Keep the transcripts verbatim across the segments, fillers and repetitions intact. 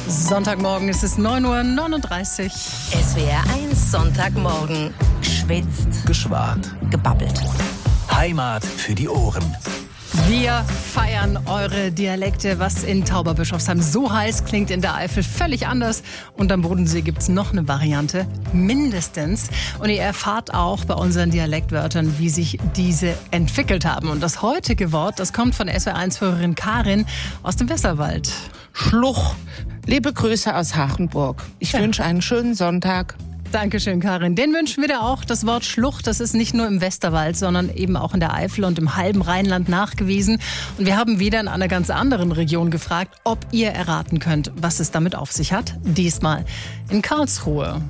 Sonntagmorgen ist es neun Uhr neununddreißig. S W R eins Sonntagmorgen. Geschwitzt. Geschwart. Gebabbelt. Heimat für die Ohren. Wir feiern eure Dialekte. Was in Tauberbischofsheim so heiß klingt, in der Eifel völlig anders. Und am Bodensee gibt es noch eine Variante, mindestens. Und ihr erfahrt auch bei unseren Dialektwörtern, wie sich diese entwickelt haben. Und das heutige Wort, das kommt von S W R eins-Hörerin Karin aus dem Westerwald. Schluch. Liebe Grüße aus Hachenburg. Ich Ja. wünsche einen schönen Sonntag. Dankeschön, Karin. Den wünschen wir dir auch. Das Wort Schlucht, das ist nicht nur im Westerwald, sondern eben auch in der Eifel und im halben Rheinland nachgewiesen. Und wir haben wieder in einer ganz anderen Region gefragt, ob ihr erraten könnt, was es damit auf sich hat. Diesmal in Karlsruhe.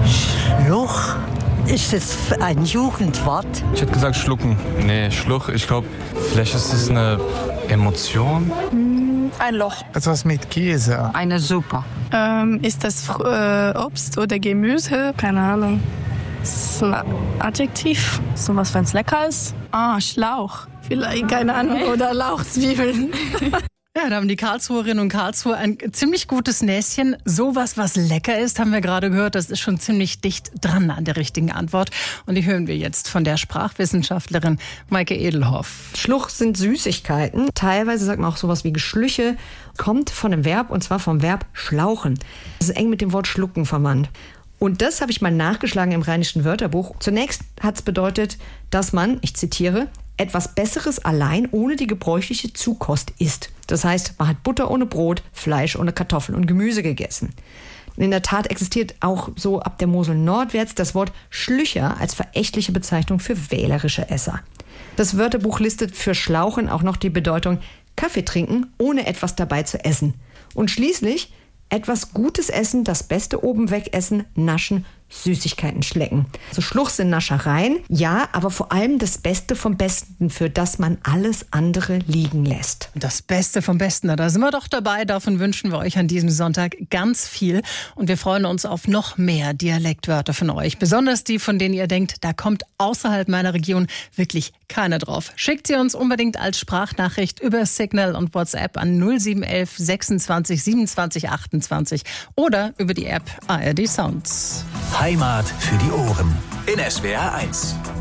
Schluch? Ist das ein Jugendwort? Ich hätte gesagt schlucken. Nee, Schluch, ich glaube, vielleicht ist es eine Emotion. Ein Loch. Etwas mit Käse. Eine Suppe. Ähm, ist das äh, Obst oder Gemüse? Keine Ahnung. Ist ein Adjektiv. So was, wenn es lecker ist? Ah, Schlauch. Vielleicht, keine Ahnung. Oder Lauchzwiebeln. Ja, da haben die Karlsruherinnen und Karlsruher ein ziemlich gutes Näschen. Sowas, was lecker ist, haben wir gerade gehört. Das ist schon ziemlich dicht dran an der richtigen Antwort. Und die hören wir jetzt von der Sprachwissenschaftlerin Maike Edelhoff. Schluch sind Süßigkeiten. Teilweise sagt man auch sowas wie Geschlüche. Kommt von einem Verb, und zwar vom Verb schlauchen. Das ist eng mit dem Wort schlucken verwandt. Und das habe ich mal nachgeschlagen im Rheinischen Wörterbuch. Zunächst hat es bedeutet, dass man, ich zitiere, etwas Besseres allein ohne die gebräuchliche Zukost isst. Das heißt, man hat Butter ohne Brot, Fleisch ohne Kartoffeln und Gemüse gegessen. In der Tat existiert auch so ab der Mosel nordwärts das Wort Schlücher als verächtliche Bezeichnung für wählerische Esser. Das Wörterbuch listet für Schlauchen auch noch die Bedeutung Kaffee trinken, ohne etwas dabei zu essen. Und schließlich etwas Gutes essen, das Beste oben wegessen, naschen, Süßigkeiten schlecken. So Schluch sind Naschereien, ja, aber vor allem das Beste vom Besten, für das man alles andere liegen lässt. Das Beste vom Besten, da sind wir doch dabei. Davon wünschen wir euch an diesem Sonntag ganz viel. Und wir freuen uns auf noch mehr Dialektwörter von euch. Besonders die, von denen ihr denkt, da kommt außerhalb meiner Region wirklich keiner drauf. Schickt sie uns unbedingt als Sprachnachricht über Signal und WhatsApp an null sieben eins eins sechsundzwanzig siebenundzwanzig achtundzwanzig oder über die App A R D Sounds. Heimat für die Ohren in S W R eins.